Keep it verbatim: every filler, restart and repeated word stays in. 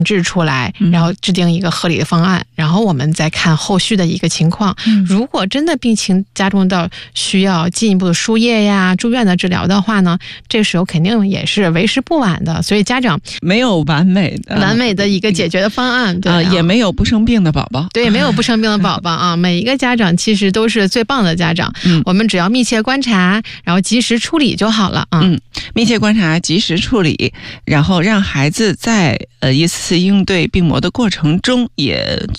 制出来，然后制定一个合理的方案，然后我们再看后续的一个情况。如果真的病情加重到需要进一步的输液呀、住院的治疗的话呢，这时候肯定也是为时不晚的。所以家长没有完美的完美的一个解决的方案，对啊，也没有不生病的宝宝， 对，没有不生病的宝宝啊。每一个家长其实都是最棒的家长， 嗯， 我们只要密切观察，然后及时处理就好了啊。 嗯，密切观察，及时处理，然后让孩子在呃一次应对病魔的过程中也